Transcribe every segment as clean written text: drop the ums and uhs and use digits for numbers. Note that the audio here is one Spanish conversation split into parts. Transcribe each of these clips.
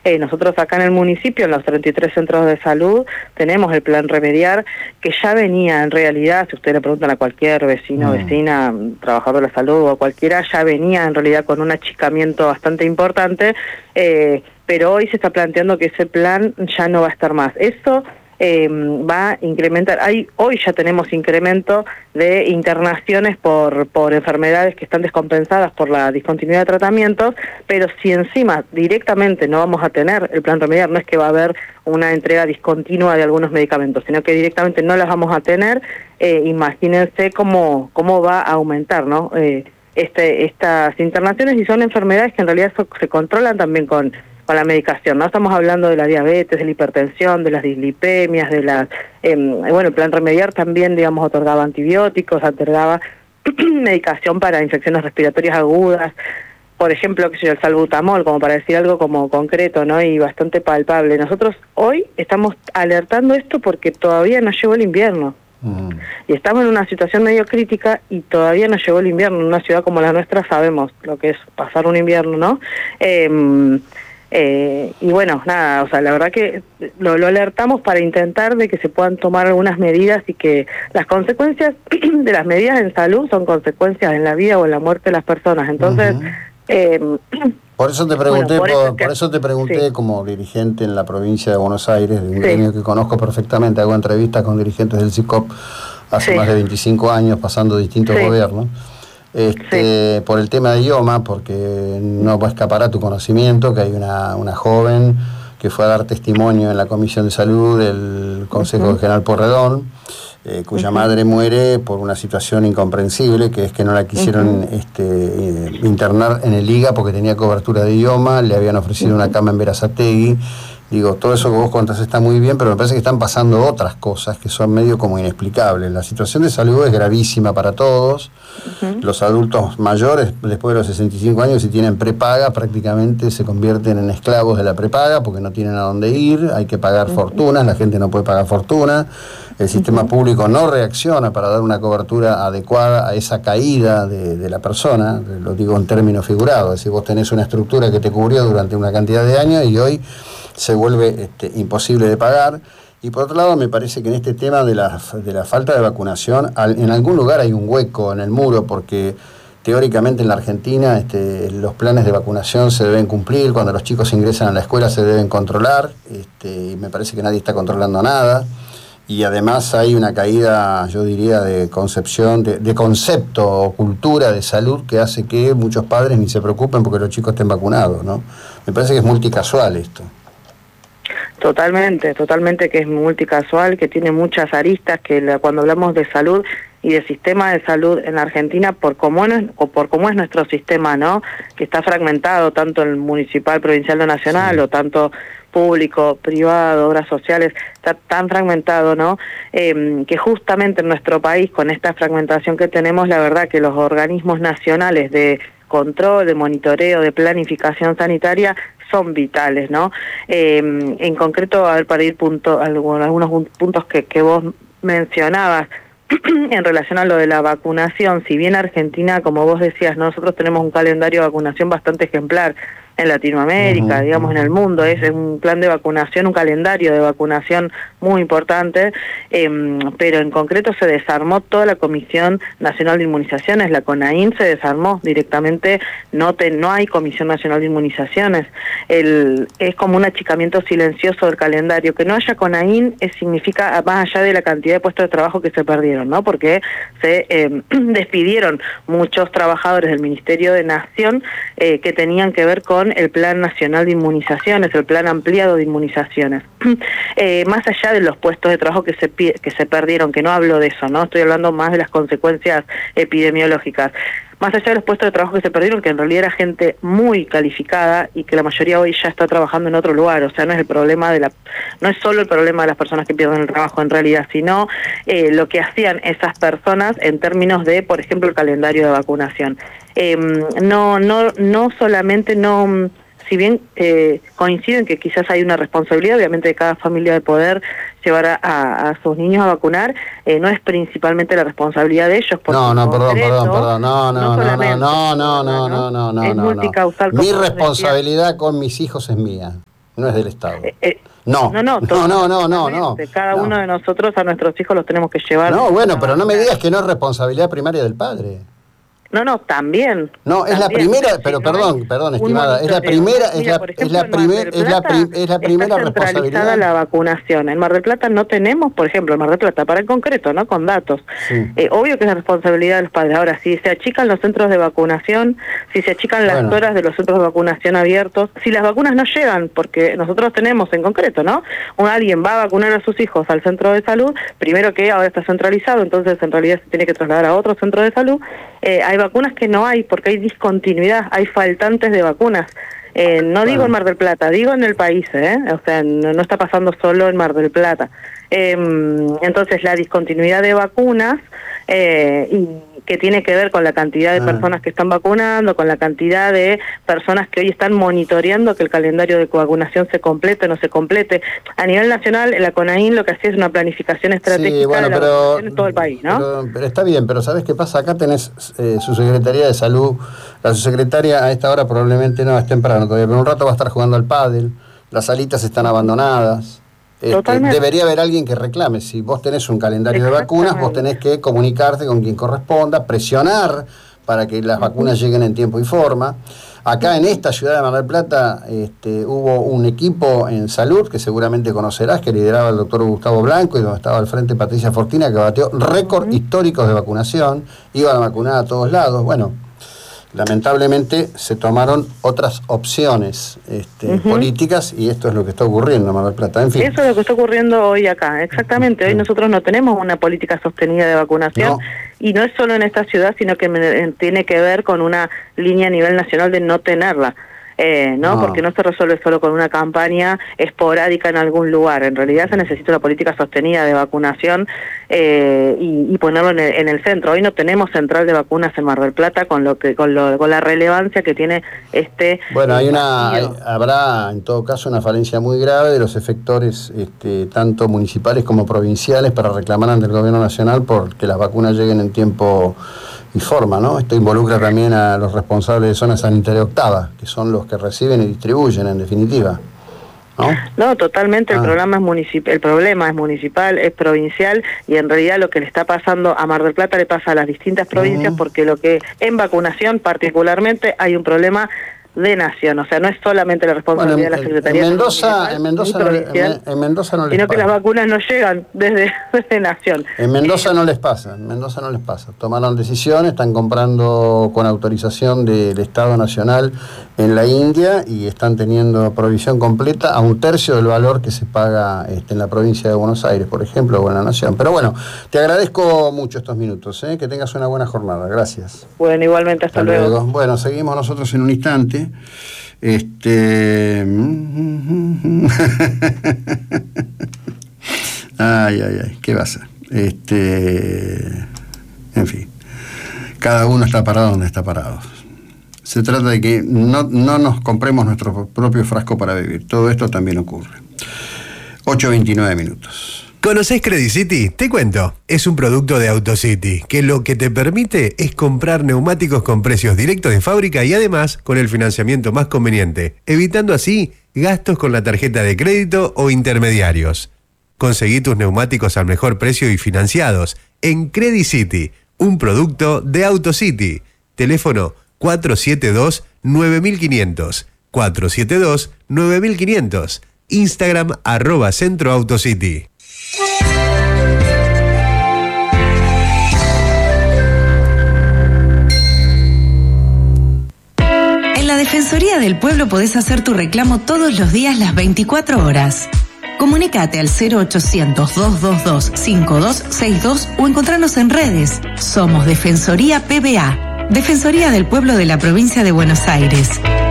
Nosotros acá en el municipio, en los 33 centros de salud, tenemos el plan Remediar, que ya venía en realidad, si ustedes le preguntan a cualquier vecino, vecina, trabajador de la salud o cualquiera, ya venía en realidad con un achicamiento bastante importante, pero hoy se está planteando que ese plan ya no va a estar más. Eso va a incrementar. Hoy ya tenemos incremento de internaciones por enfermedades que están descompensadas por la discontinuidad de tratamientos, pero si encima directamente no vamos a tener el plan Remediar, no es que va a haber una entrega discontinua de algunos medicamentos, sino que directamente no las vamos a tener, imagínense cómo va a aumentar, ¿no? Estas internaciones, y son enfermedades que en realidad se controlan también con la medicación, ¿no? Estamos hablando de la diabetes, de la hipertensión, de las dislipemias, de las... bueno, el plan Remediar también, digamos, otorgaba antibióticos, otorgaba medicación para infecciones respiratorias agudas, por ejemplo, que el salbutamol, como para decir algo como concreto, ¿no? Y bastante palpable. Nosotros hoy estamos alertando esto porque todavía no llegó el invierno. Y estamos en una situación medio crítica y todavía no llegó el invierno. En una ciudad como la nuestra sabemos lo que es pasar un invierno, ¿no? Y bueno, nada, o sea, la verdad que lo alertamos para intentar de que se puedan tomar algunas medidas y que las consecuencias de las medidas en salud son consecuencias en la vida o en la muerte de las personas. Entonces, por eso te pregunté, bueno, por eso te pregunté, sí, como dirigente en la provincia de Buenos Aires, de un gremio que conozco perfectamente, hago entrevistas con dirigentes del CICOP hace más de 25 años, pasando distintos gobiernos. Por el tema de idioma, porque no escapará tu conocimiento que hay una joven que fue a dar testimonio en la Comisión de Salud del Consejo General Porredón, cuya madre muere por una situación incomprensible, que es que no la quisieron internar en el IGA porque tenía cobertura de idioma, le habían ofrecido una cama en Berazategui. Digo, todo eso que vos contás está muy bien, pero me parece que están pasando otras cosas que son medio como inexplicables. La situación de salud es gravísima para todos. Los adultos mayores, después de los 65 años, si tienen prepaga, prácticamente se convierten en esclavos de la prepaga porque no tienen a dónde ir, hay que pagar fortunas, la gente no puede pagar fortuna. El sistema público no reacciona para dar una cobertura adecuada a esa caída de la persona, lo digo en términos figurados, es decir, vos tenés una estructura que te cubrió durante una cantidad de años y hoy se vuelve imposible de pagar. Y por otro lado, me parece que en este tema de la falta de vacunación, en algún lugar hay un hueco en el muro, porque teóricamente en la Argentina los planes de vacunación se deben cumplir, cuando los chicos ingresan a la escuela se deben controlar, y me parece que nadie está controlando nada. Y además hay una caída, yo diría, de concepción, de concepto o cultura de salud que hace que muchos padres ni se preocupen porque los chicos estén vacunados, ¿no? Me parece que es multicasual esto. Totalmente que es multicasual, que tiene muchas aristas, que cuando hablamos de salud y de sistema de salud en la Argentina, por cómo es nuestro sistema, ¿no? Que está fragmentado, tanto el municipal, provincial o nacional, o tanto público, privado, obras sociales, está tan fragmentado, ¿no? Que justamente en nuestro país, con esta fragmentación que tenemos, la verdad que los organismos nacionales de control, de monitoreo, de planificación sanitaria son vitales, ¿no? En concreto, a ver, para ir algunos puntos que vos mencionabas, en relación a lo de la vacunación, si bien Argentina, como vos decías, nosotros tenemos un calendario de vacunación bastante ejemplar en Latinoamérica, digamos en el mundo, es un plan de vacunación, un calendario de vacunación muy importante, pero en concreto se desarmó toda la Comisión Nacional de Inmunizaciones, la CONAIN se desarmó directamente, no hay Comisión Nacional de Inmunizaciones, es como un achicamiento silencioso del calendario. Que no haya CONAIN significa, más allá de la cantidad de puestos de trabajo que se perdieron, ¿no? Porque se despidieron muchos trabajadores del Ministerio de Nación que tenían que ver con el Plan Nacional de Inmunizaciones, el Plan Ampliado de Inmunizaciones. Más allá de los puestos de trabajo que se perdieron, que no hablo de eso, ¿no? Estoy hablando más de las consecuencias epidemiológicas. Más allá de los puestos de trabajo que se perdieron, que en realidad era gente muy calificada y que la mayoría hoy ya está trabajando en otro lugar, o sea, no es solo el problema de las personas que pierden el trabajo en realidad, sino lo que hacían esas personas en términos de, por ejemplo, el calendario de vacunación. No solamente si bien coinciden que quizás hay una responsabilidad, obviamente, de cada familia de poder llevar a sus niños a vacunar, no es principalmente la responsabilidad de ellos. Perdón, no. Es multicausal. Mi responsabilidad con mis hijos es mía. no es del Estado. No. Cada No. uno de nosotros a nuestros hijos los tenemos que llevar. No, bueno, pero no me digas que no es responsabilidad primaria del padre. No, también. No, es la primera, pero perdón, estimada, es la primera, es la primera responsabilidad. La vacunación. En Mar del Plata no tenemos, por ejemplo, en Mar del Plata, para en concreto, ¿no? Con datos. Sí. Obvio que es la responsabilidad de los padres. Ahora, si se achican los centros de vacunación, si se achican las horas de los centros de vacunación abiertos, si las vacunas no llegan, porque nosotros tenemos en concreto, ¿no? Alguien va a vacunar a sus hijos al centro de salud, primero que ahora está centralizado, entonces en realidad se tiene que trasladar a otro centro de salud. Hay vacunas que no hay porque hay discontinuidad, hay faltantes de vacunas. No digo en Mar del Plata, digo en el país, o sea, no está pasando solo en Mar del Plata. Entonces la discontinuidad de vacunas y que tiene que ver con la cantidad de personas que están vacunando, con la cantidad de personas que hoy están monitoreando que el calendario de vacunación se complete o no se complete. A nivel nacional, la CONAIN lo que hacía es una planificación estratégica de la vacunación en todo el país, ¿no? Pero está bien, pero ¿sabés qué pasa? Acá tenés su Secretaría de Salud, la subsecretaria a esta hora probablemente no, es temprano todavía, pero un rato va a estar jugando al pádel, las salitas están abandonadas. Debería haber alguien que reclame. Si vos tenés un calendario de vacunas, vos tenés que comunicarte con quien corresponda, presionar para que las vacunas lleguen en tiempo y forma. Acá en esta ciudad de Mar del Plata hubo un equipo en salud que seguramente conocerás, que lideraba el doctor Gustavo Blanco y donde estaba al frente Patricia Fortina, que batió récord históricos de vacunación, iban a vacunar a todos lados. Bueno, lamentablemente se tomaron otras opciones políticas y esto es lo que está ocurriendo en Mar del Plata. En fin. Eso es lo que está ocurriendo hoy acá, exactamente. Hoy nosotros no tenemos una política sostenida de vacunación y no es solo en esta ciudad, sino que tiene que ver con una línea a nivel nacional de no tenerla. Porque no se resuelve solo con una campaña esporádica en algún lugar. En realidad se necesita una política sostenida de vacunación y ponerlo en el centro. Hoy no tenemos central de vacunas en Mar del Plata con la relevancia que tiene Bueno, habrá en todo caso una falencia muy grave de los efectores tanto municipales como provinciales para reclamar ante el gobierno nacional porque las vacunas lleguen en tiempo y forma, ¿no? Esto involucra también a los responsables de zona sanitaria octava, que son los que reciben y distribuyen, en definitiva, ¿no? No, totalmente. El problema es municipal, es provincial, y en realidad lo que le está pasando a Mar del Plata le pasa a las distintas provincias, porque lo que en vacunación particularmente hay un problema de nación, o sea, no es solamente la responsabilidad de la Secretaría en Mendoza no les sino pasa. Que las vacunas no llegan desde nación. En Mendoza no les pasa, tomaron decisiones, están comprando con autorización del Estado Nacional en la India y están teniendo provisión completa a 1/3 del valor que se paga en la provincia de Buenos Aires, por ejemplo, o en la Nación. Pero bueno, te agradezco mucho estos minutos, que tengas una buena jornada, gracias. Bueno, igualmente, hasta luego. Bueno, seguimos nosotros en un instante. Ay, ¿qué pasa? En fin, cada uno está parado donde está parado. Se trata de que no nos compremos nuestro propio frasco para vivir. Todo esto también ocurre. 8:29 minutos. ¿Conocés Credit City? Te cuento. Es un producto de AutoCity, que lo que te permite es comprar neumáticos con precios directos de fábrica y además con el financiamiento más conveniente, evitando así gastos con la tarjeta de crédito o intermediarios. Conseguí tus neumáticos al mejor precio y financiados en Credit City, un producto de AutoCity. Teléfono 472-9500. 472-9500. Instagram @centroautocity. En la Defensoría del Pueblo podés hacer tu reclamo todos los días, las 24 horas. Comunicate al 0800-222-5262 o encontrarnos en redes. Somos Defensoría PBA, Defensoría del Pueblo de la Provincia de Buenos Aires.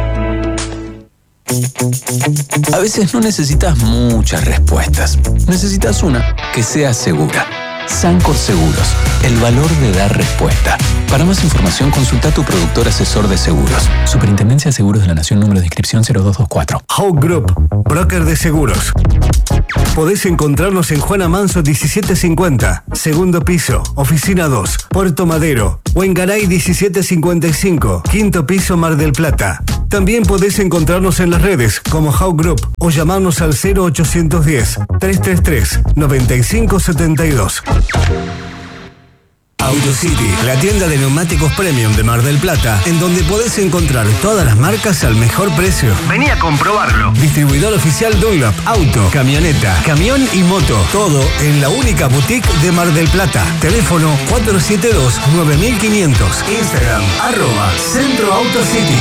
A veces no necesitas muchas respuestas. Necesitas una que sea segura. Sancor Seguros, el valor de dar respuesta. Para más información, consulta a tu productor asesor de seguros. Superintendencia de Seguros de la Nación, número de inscripción 0224. Hawk Group, broker de seguros. Podés encontrarnos en Juana Manso 1750, segundo piso, oficina 2, Puerto Madero, o en Garay 1755, quinto piso, Mar del Plata. También podés encontrarnos en las redes como How Group o llamarnos al 0810-333-9572. AutoCity, la tienda de neumáticos premium de Mar del Plata, en donde podés encontrar todas las marcas al mejor precio. Vení a comprobarlo. Distribuidor oficial Dunlop, auto, camioneta, camión y moto. Todo en la única boutique de Mar del Plata. Teléfono 472-9500. Instagram, @Centro AutoCity.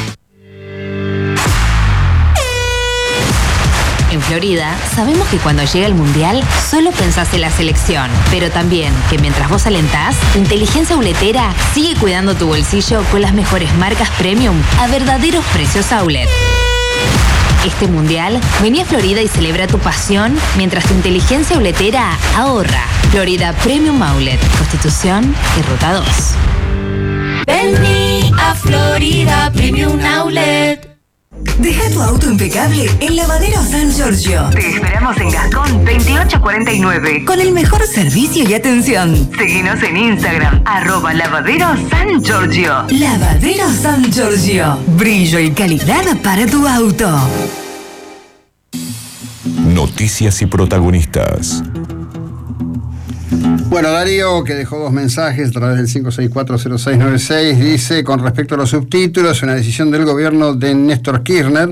En Florida, sabemos que cuando llega el Mundial, solo pensás en la selección. Pero también que mientras vos alentás, Inteligencia Auletera sigue cuidando tu bolsillo con las mejores marcas premium a verdaderos precios outlet. Este Mundial, vení a Florida y celebra tu pasión mientras tu Inteligencia Auletera ahorra. Florida Premium Outlet, Constitución y Ruta 2. Vení a Florida Premium Outlet. Deja tu auto impecable en Lavadero San Giorgio. Te esperamos en Gascón 2849. Con el mejor servicio y atención. Seguinos en Instagram, @Lavadero San Giorgio. Lavadero San Giorgio. Brillo y calidad para tu auto. Noticias y protagonistas. Bueno, Darío, que dejó 2 mensajes a través del 5640696, dice, con respecto a los subtítulos, una decisión del gobierno de Néstor Kirchner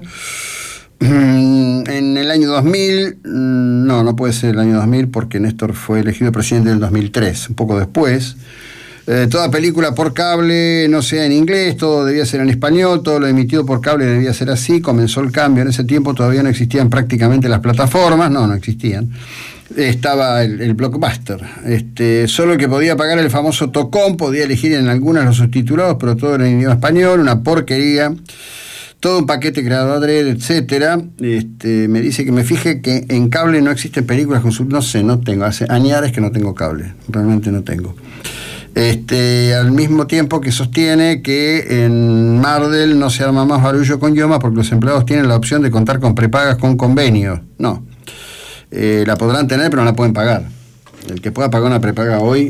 en el año 2000, no puede ser el año 2000 porque Néstor fue elegido presidente en el 2003, un poco después. Toda película por cable no sea en inglés, todo debía ser en español, todo lo emitido por cable debía ser así. Comenzó el cambio, en ese tiempo todavía no existían prácticamente las plataformas, no existían. Estaba el Blockbuster, solo el que podía pagar el famoso Tocón podía elegir en algunas los subtitulados, pero todo era en idioma español, una porquería, todo un paquete creado adrede, etcétera. Me dice que me fije que en cable no existen películas con subtítulos, no tengo, hace añares que no tengo cable, realmente no tengo. Al mismo tiempo que sostiene que en Mardel no se arma más barullo con Yoma porque los empleados tienen la opción de contar con prepagas con convenios. No. La podrán tener, pero no la pueden pagar. El que pueda pagar una prepaga hoy,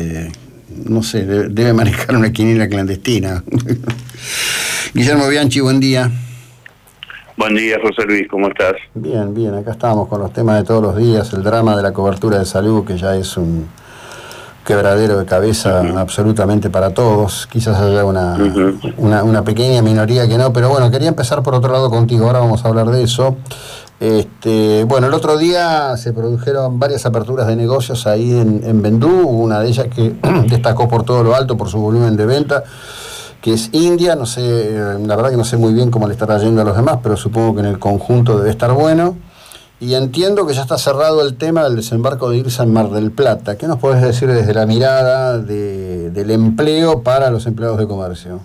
no sé, debe manejar una quiniela clandestina. Guillermo Bianchi, buen día. Buen día, José Luis, ¿cómo estás? Bien, acá estamos con los temas de todos los días, el drama de la cobertura de salud, que ya es un quebradero de cabeza absolutamente para todos. Quizás haya una pequeña minoría que no, pero bueno, quería empezar por otro lado contigo, ahora vamos a hablar de eso. Bueno, el otro día se produjeron varias aperturas de negocios ahí en Vendú, una de ellas que destacó por todo lo alto, por su volumen de venta, que es India. No sé, la verdad que no sé muy bien cómo le estará yendo a los demás, pero supongo que en el conjunto debe estar bueno. Y entiendo que ya está cerrado el tema del desembarco de IRSA en Mar del Plata. ¿Qué nos podés decir desde la mirada del empleo para los empleados de comercio?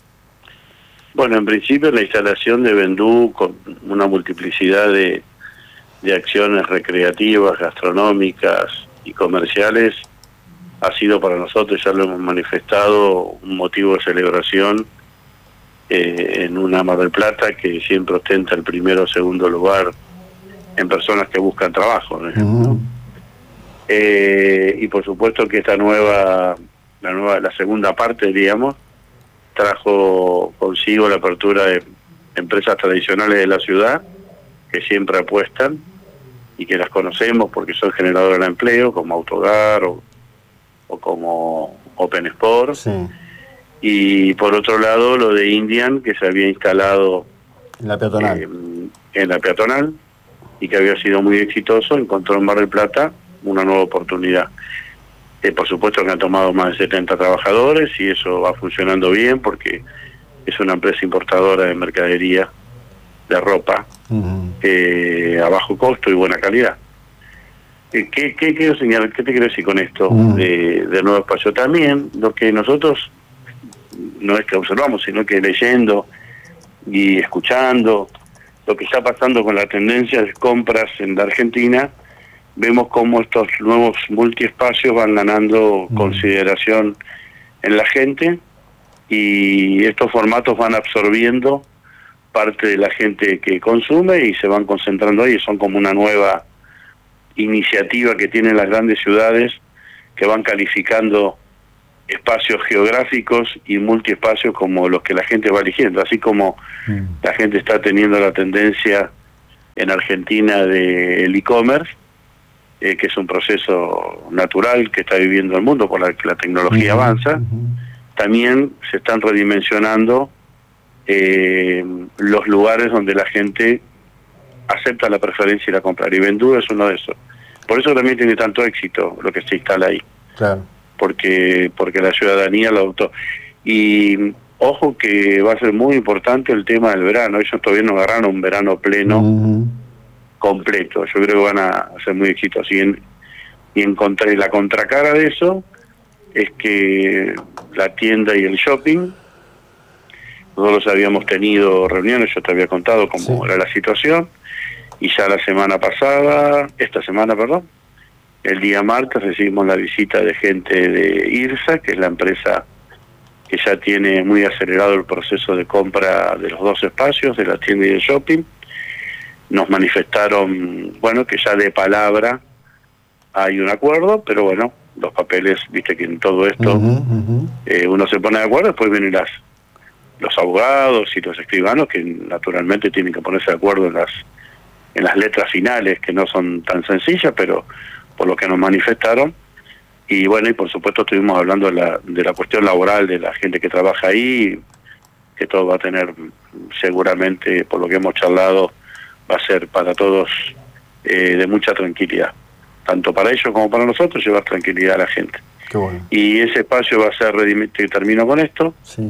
Bueno, en principio la instalación de Vendú, con una multiplicidad de acciones recreativas, gastronómicas y comerciales, ha sido para nosotros, ya lo hemos manifestado, un motivo de celebración en una Mar del Plata que siempre ostenta el primero o segundo lugar en personas que buscan trabajo, ¿no? Y por supuesto que la segunda parte, diríamos, trajo consigo la apertura de empresas tradicionales de la ciudad que siempre apuestan y que las conocemos porque son generadoras de empleo, como Autogar o como Open Sport. Sí. Y por otro lado lo de Indian, que se había instalado en la peatonal, y que había sido muy exitoso, encontró en Mar del Plata una nueva oportunidad. Por supuesto que han tomado más de 70 trabajadores y eso va funcionando bien porque es una empresa importadora de mercadería, de ropa, a bajo costo y buena calidad. ¿Qué quiero señalar? ¿Qué te quiero decir con esto de nuevo espacio? También lo que nosotros no es que observamos, sino que leyendo y escuchando lo que está pasando con la tendencia de compras en la Argentina, vemos cómo estos nuevos multiespacios van ganando consideración en la gente y estos formatos van absorbiendo parte de la gente que consume y se van concentrando ahí. Son como una nueva iniciativa que tienen las grandes ciudades que van calificando espacios geográficos y multiespacios como los que la gente va eligiendo, así como la gente está teniendo la tendencia en Argentina del e-commerce, que es un proceso natural que está viviendo el mundo por la que la tecnología avanza. También se están redimensionando los lugares donde la gente acepta la preferencia y la compra, y Vendú es uno de esos. Por eso también tiene tanto éxito lo que se instala ahí. Claro. Porque la ciudadanía lo adoptó. Y ojo que va a ser muy importante el tema del verano. Ellos todavía no agarraron un verano pleno completo. Yo creo que van a ser muy exitosos. Y encontré la contracara de eso es que la tienda y el shopping, nosotros habíamos tenido reuniones, yo te había contado cómo era la situación, y ya esta semana, el día martes recibimos la visita de gente de IRSA, que es la empresa que ya tiene muy acelerado el proceso de compra de los dos espacios, de la tienda y del shopping. Nos manifestaron, que ya de palabra hay un acuerdo, pero bueno, los papeles, viste que en todo esto uno se pone de acuerdo, después vienen los abogados y los escribanos que naturalmente tienen que ponerse de acuerdo en las letras finales, que no son tan sencillas, pero por lo que nos manifestaron. Y bueno, y por supuesto estuvimos hablando de la cuestión laboral de la gente que trabaja ahí, que todo va a tener seguramente, por lo que hemos charlado, va a ser para todos de mucha tranquilidad, tanto para ellos como para nosotros, llevar tranquilidad a la gente. Qué bueno. Y ese espacio va a ser, termino con esto,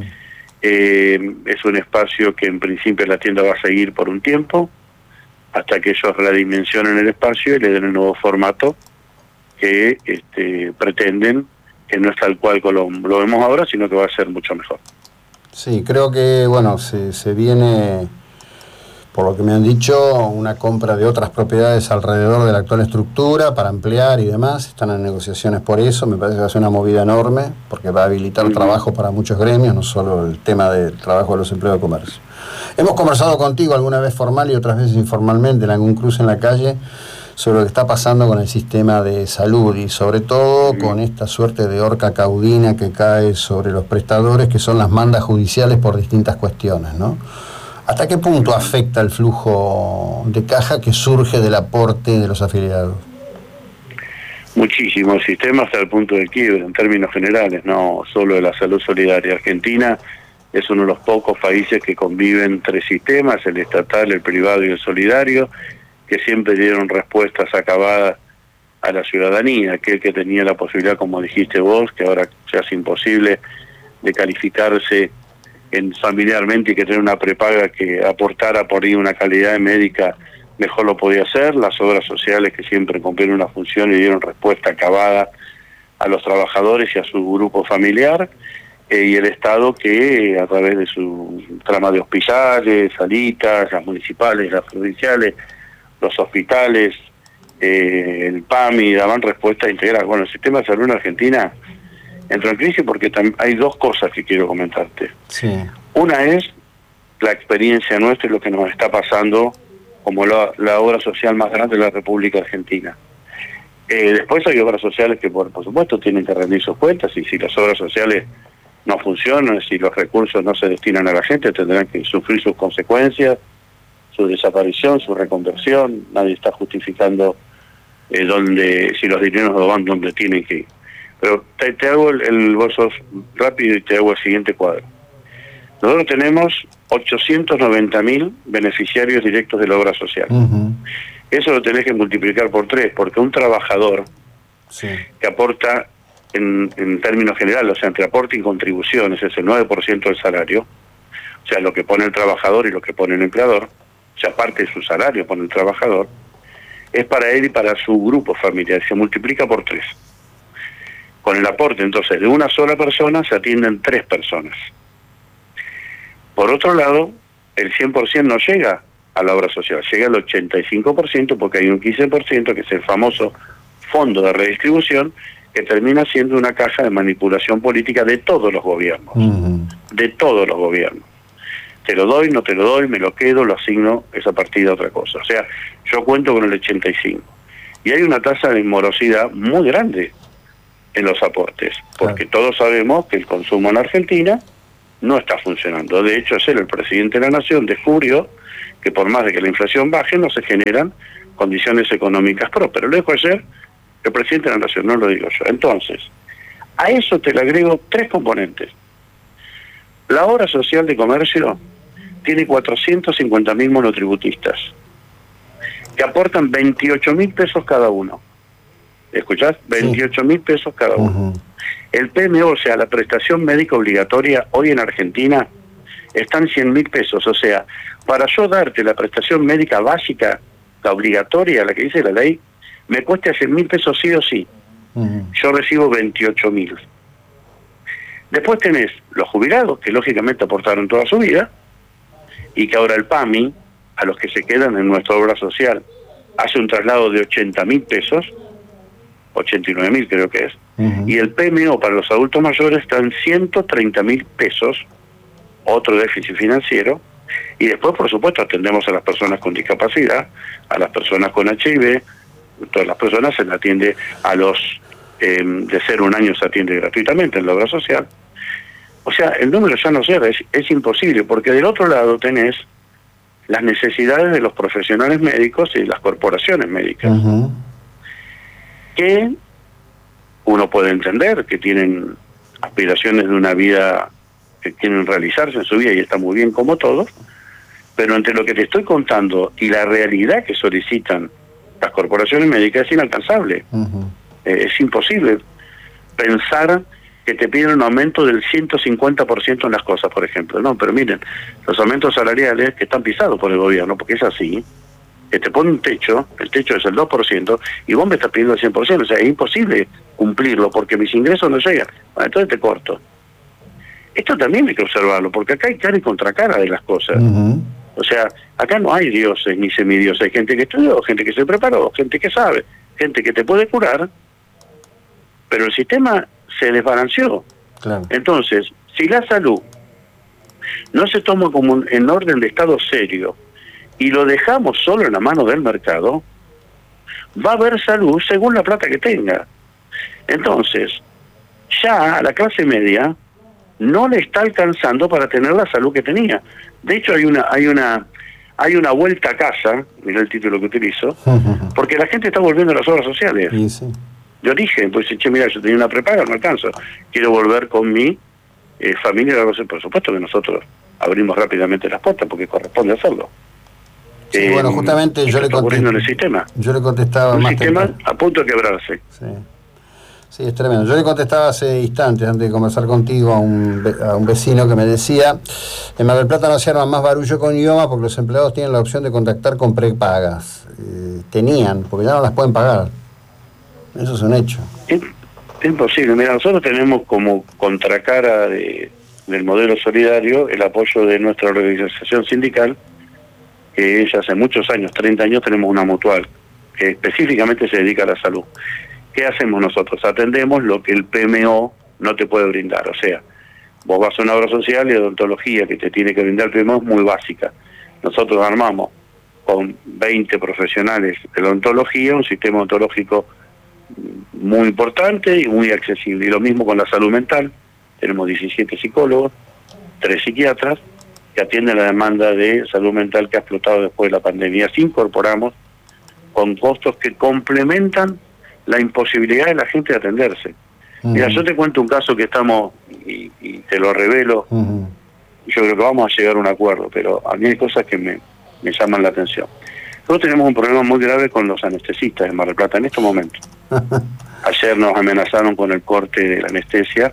es un espacio que en principio la tienda va a seguir por un tiempo, hasta que ellos redimensionen el espacio y le den el nuevo formato que pretenden, que no es tal cual como lo vemos ahora, sino que va a ser mucho mejor. Sí, creo que se viene, por lo que me han dicho, una compra de otras propiedades alrededor de la actual estructura para ampliar y demás. Están en negociaciones por eso. Me parece que va a ser una movida enorme, porque va a habilitar trabajo para muchos gremios, no solo el tema del trabajo de los empleados de comercio. Hemos conversado contigo alguna vez formal y otras veces informalmente en algún cruce en la calle sobre lo que está pasando con el sistema de salud y sobre todo con esta suerte de horca caudina que cae sobre los prestadores, que son las mandas judiciales por distintas cuestiones, ¿no? ¿Hasta qué punto afecta el flujo de caja que surge del aporte de los afiliados? Muchísimo. El sistema hasta el punto de quiebre en términos generales, no solo de la salud solidaria. Argentina es uno de los pocos países que conviven tres sistemas, el estatal, el privado y el solidario, que siempre dieron respuestas acabadas a la ciudadanía. Aquel que tenía la posibilidad, como dijiste vos, que ahora ya es imposible, de calificarse familiarmente y que tener una prepaga que aportara por ahí una calidad médica, mejor lo podía hacer. Las obras sociales que siempre cumplieron una función y dieron respuesta acabada a los trabajadores y a su grupo familiar, y el Estado que a través de su trama de hospitales, salitas, las municipales, las provinciales, los hospitales, el PAMI, daban respuesta integral. Bueno, el sistema de salud en Argentina entró en crisis porque hay dos cosas que quiero comentarte. Sí. Una es la experiencia nuestra y lo que nos está pasando como la obra social más grande de la República Argentina. Después hay obras sociales que por supuesto tienen que rendir sus cuentas, y si las obras sociales no funcionan, si los recursos no se destinan a la gente, tendrán que sufrir sus consecuencias, su desaparición, su reconversión. Nadie está justificando si los dineros no van donde tienen que ir. Pero te hago vos sos rápido y te hago el siguiente cuadro. Nosotros tenemos 890.000 beneficiarios directos de la obra social. Eso lo tenés que multiplicar por 3, porque un trabajador que aporta en términos generales, o sea, entre aporte y contribuciones, es el 9% del salario, o sea, lo que pone el trabajador y lo que pone el empleador, o sea, parte de su salario pone el trabajador, es para él y para su grupo familiar, se multiplica por 3. Con el aporte, entonces, de una sola persona se atienden 3 personas. Por otro lado, el 100% no llega a la obra social, llega al 85% porque hay un 15% que es el famoso fondo de redistribución, que termina siendo una caja de manipulación política de todos los gobiernos. De todos los gobiernos. Te lo doy, no te lo doy, me lo quedo, lo asigno, esa partida otra cosa. O sea, yo cuento con el 85. Y hay una tasa de morosidad muy grande en los aportes, porque todos sabemos que el consumo en Argentina no está funcionando. De hecho, ayer el presidente de la Nación descubrió que por más de que la inflación baje, no se generan condiciones económicas pero lo dijo ayer el presidente de la Nación, no lo digo yo. Entonces, a eso te le agrego 3 componentes. La obra social de comercio tiene 450.000 monotributistas, que aportan 28.000 pesos cada uno. ¿Escuchás? 28.000 pesos cada uno. El PMO, o sea, la prestación médica obligatoria, hoy en Argentina está en 100.000 pesos. O sea, para yo darte la prestación médica básica, la obligatoria, la que dice la ley, me cuesta 100.000 pesos sí o sí. Yo recibo 28.000. Después tenés los jubilados, que lógicamente aportaron toda su vida, y que ahora el PAMI, a los que se quedan en nuestra obra social, hace un traslado de 80.000 pesos, 89.000 creo que es, y el PMO para los adultos mayores está en 130.000 pesos, otro déficit financiero, y después, por supuesto, atendemos a las personas con discapacidad, a las personas con HIV, todas las personas se le atiende a los de 0 a 1 año se atiende gratuitamente en la obra social. O sea, el número ya no cierra, es imposible, porque del otro lado tenés las necesidades de los profesionales médicos y las corporaciones médicas, que uno puede entender que tienen aspiraciones de una vida que quieren realizarse en su vida y está muy bien como todos, pero entre lo que te estoy contando y la realidad que solicitan las corporaciones médicas es inalcanzable. Es imposible pensar que te piden un aumento del 150% en las cosas, por ejemplo. No, pero miren, los aumentos salariales que están pisados por el gobierno, porque es así, que te pone un techo, el techo es el 2%, y vos me estás pidiendo el 100%, o sea, es imposible cumplirlo, porque mis ingresos no llegan. Bueno, entonces te corto. Esto también hay que observarlo, porque acá hay cara y contracara de las cosas. O sea, acá no hay dioses ni semidioses, hay gente que estudió, gente que se preparó, gente que sabe, gente que te puede curar, pero el sistema se desbalanceó. Entonces, si la salud no se toma como en orden de estado serio y lo dejamos solo en la mano del mercado, va a haber salud según la plata que tenga. Entonces, ya a la clase media no le está alcanzando para tener la salud que tenía. De hecho, hay una vuelta a casa, mira el título que utilizo, porque la gente está volviendo a las obras sociales. De origen, pues che, mira, yo tenía una prepaga, no alcanzo, quiero volver con mi familia, por supuesto que nosotros abrimos rápidamente las puertas porque corresponde hacerlo. Sí, bueno, justamente yo le en el sistema. Yo le contestaba un más sistema temprano. A punto de quebrarse. Sí, es tremendo. Yo le contestaba hace instantes, antes de conversar contigo, a un vecino que me decía: en Mar del Plata no se arma más barullo con IOMA porque los empleados tienen la opción de contactar con prepagas. Tenían, porque ya no las pueden pagar. Eso es un hecho. Es imposible. Mira, nosotros tenemos como contracara del modelo solidario el apoyo de nuestra organización sindical, que es hace muchos años, 30 años, tenemos una mutual que específicamente se dedica a la salud. ¿Qué hacemos nosotros? Atendemos lo que el PMO no te puede brindar. O sea, vos vas a una obra social y la odontología que te tiene que brindar el PMO es muy básica. Nosotros armamos con 20 profesionales de la odontología un sistema odontológico muy importante y muy accesible. Y lo mismo con la salud mental. Tenemos 17 psicólogos, 3 psiquiatras que atienden la demanda de salud mental que ha explotado después de la pandemia. Así incorporamos con costos que complementan la imposibilidad de la gente de atenderse. Mira, yo te cuento un caso que estamos, y te lo revelo, yo creo que vamos a llegar a un acuerdo, pero a mí hay cosas que me llaman la atención. Nosotros tenemos un problema muy grave con los anestesistas de Mar del Plata en estos momentos. Ayer nos amenazaron con el corte de la anestesia.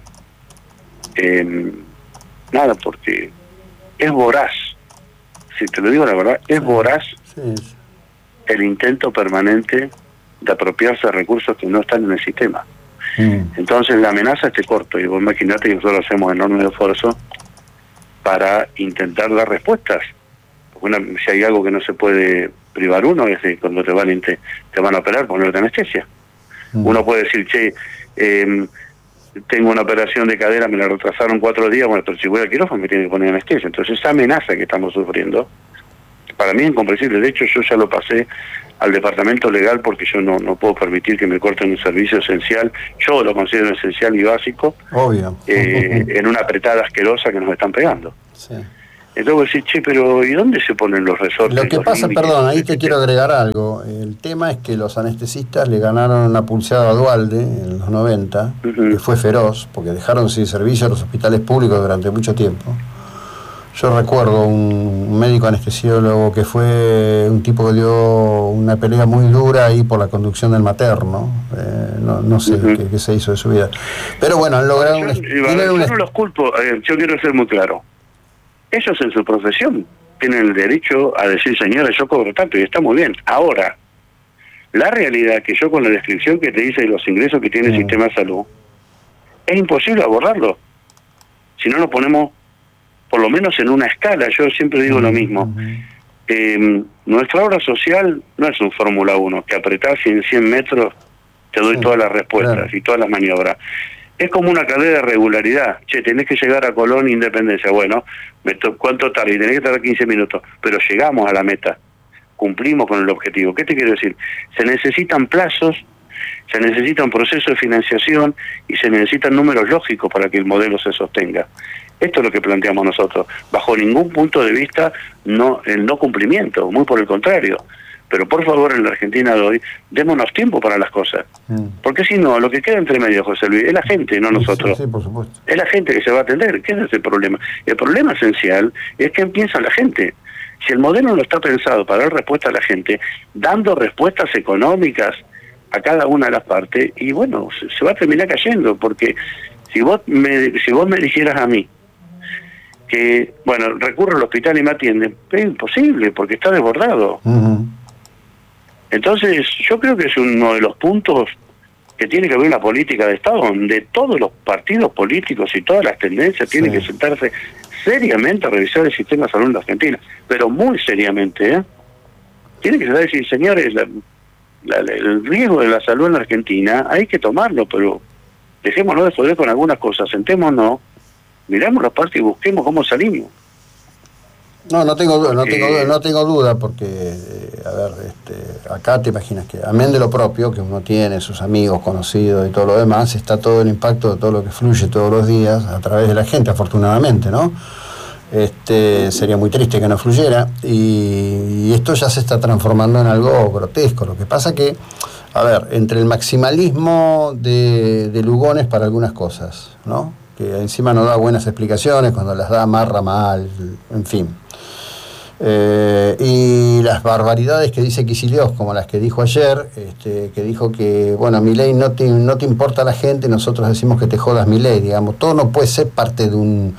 Nada, porque es voraz, si te lo digo la verdad, es voraz el intento permanente de apropiarse de recursos que no están en el sistema. Entonces la amenaza es este corto, y vos imaginate que nosotros hacemos enorme esfuerzo para intentar dar respuestas. Si hay algo que no se puede privar uno, es de cuando te van a operar, ponerte anestesia. Uno puede decir, che, tengo una operación de cadera, me la retrasaron 4 días, bueno, pero si voy al quirófano me tienen que poner anestesia. Entonces esa amenaza que estamos sufriendo, para mí es incomprensible. De hecho, yo ya lo pasé al departamento legal porque yo no puedo permitir que me corten un servicio esencial, yo lo considero esencial y básico, obvio, en una apretada asquerosa que nos están pegando. Sí. Entonces vos decís, che, pero ¿y dónde se ponen los resortes? Lo que pasa, perdón, ahí te quiero agregar algo. El tema es que los anestesistas le ganaron una pulseada a Duhalde en los 90, que fue feroz, porque dejaron sin servicio a los hospitales públicos durante mucho tiempo. Yo recuerdo un médico anestesiólogo que fue un tipo que dio una pelea muy dura ahí por la conducción del materno. No sé qué se hizo de su vida. Pero bueno, han logrado... Yo no los culpo, yo quiero ser muy claro. Ellos en su profesión tienen el derecho a decir, señora, yo cobro tanto y está muy bien. Ahora, la realidad es que yo con la descripción que te dice de los ingresos que tiene el sistema de salud, es imposible abordarlo. Si no nos ponemos, por lo menos en una escala, yo siempre digo lo mismo. Nuestra obra social no es un Fórmula 1, que apretás y en 100 metros te doy todas las respuestas y todas las maniobras. Es como una cadena de regularidad. Che, tenés que llegar a Colón, Independencia. Bueno, ¿cuánto tarda? Y tenés que tardar 15 minutos. Pero llegamos a la meta. Cumplimos con el objetivo. ¿Qué te quiero decir? Se necesitan plazos, se necesita un proceso de financiación y se necesitan números lógicos para que el modelo se sostenga. Esto es lo que planteamos nosotros. Bajo ningún punto de vista el no cumplimiento, muy por el contrario. Pero por favor, en la Argentina de hoy, démonos tiempo para las cosas. Porque si no, lo que queda entre medio, José Luis, es la gente, no nosotros. Sí, por supuesto. Es la gente que se va a atender. ¿Qué es el problema? El problema esencial es que piensa la gente. Si el modelo no está pensado para dar respuesta a la gente, dando respuestas económicas a cada una de las partes, y bueno, se va a terminar cayendo. Porque si vos me dijeras a mí que, bueno, recurro al hospital y me atienden, es imposible, porque está desbordado. Entonces, yo creo que es uno de los puntos que tiene que haber una política de Estado, donde todos los partidos políticos y todas las tendencias tienen que sentarse seriamente a revisar el sistema de salud en la Argentina, pero muy seriamente, ¿eh? Tienen que decir, señores, el riesgo de la salud en la Argentina hay que tomarlo, pero dejémonos de joder con algunas cosas, sentémonos, miramos la parte y busquemos cómo salimos. No tengo duda, porque, acá te imaginas que, amén de lo propio, que uno tiene, sus amigos, conocidos y todo lo demás, está todo el impacto de todo lo que fluye todos los días a través de la gente, afortunadamente, ¿no? Sería muy triste que no fluyera, y esto ya se está transformando en algo grotesco. Lo que pasa que, a ver, entre el maximalismo de Lugones para algunas cosas, ¿no? Que encima no da buenas explicaciones, cuando las da amarra mal, en fin. Y las barbaridades que dice Kicillof, como las que dijo ayer, que dijo que, bueno, Milei no te importa la gente, nosotros decimos que te jodas Milei, digamos. Todo no puede ser parte de un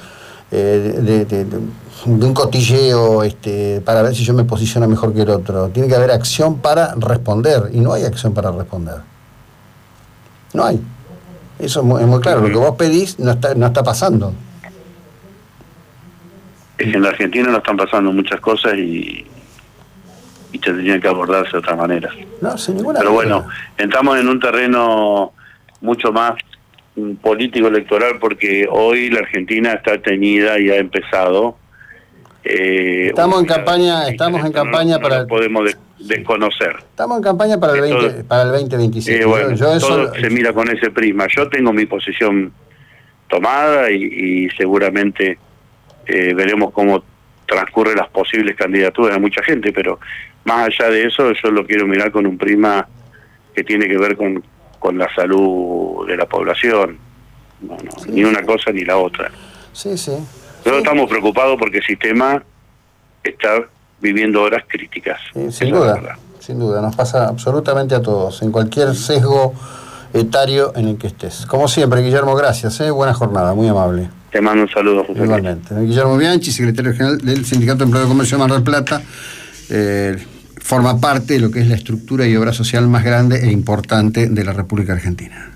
cotilleo para ver si yo me posiciono mejor que el otro. Tiene que haber acción para responder, y no hay acción para responder. No hay. Eso es muy claro. Lo que vos pedís no está pasando. Es que en la Argentina no están pasando muchas cosas y tendrían que abordarse de otra manera. No, sin ninguna Pero duda. bueno, entramos en un terreno mucho más político electoral, porque hoy la Argentina está teñida y ha empezado. Estamos en campaña para... No podemos desconocer. Estamos en campaña para el 2026. Bueno, todo se mira con ese prisma. Yo tengo mi posición tomada y seguramente veremos cómo transcurren las posibles candidaturas de mucha gente, pero más allá de eso, yo lo quiero mirar con un prisma que tiene que ver con la salud de la población. Sí. Ni una cosa ni la otra. Sí. Nosotros estamos preocupados porque el sistema está viviendo horas críticas. Sí, sin duda, nos pasa absolutamente a todos, en cualquier sesgo etario en el que estés. Como siempre, Guillermo, gracias, buena jornada, muy amable. Te mando un saludo, José. Igualmente. Guillermo Bianchi, secretario general del Sindicato de Empleo de Comercio de Mar del Plata, forma parte de lo que es la estructura y obra social más grande e importante de la República Argentina.